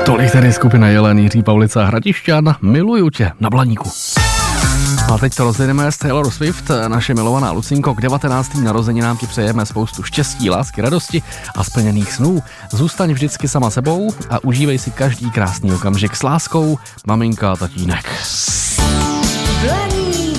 Tolik tedy skupina Jelen, Jiří Paulica a Hradišťan, Miluju tě na Blaníku. A teď to rozjedeme s Taylor Swift, naše milovaná Lucinko. K 19. narozeninám ti přejeme spoustu štěstí, lásky, radosti a splněných snů. Zůstaň vždycky sama sebou a užívej si každý krásný okamžik s láskou, maminka a tatínek. Blaník.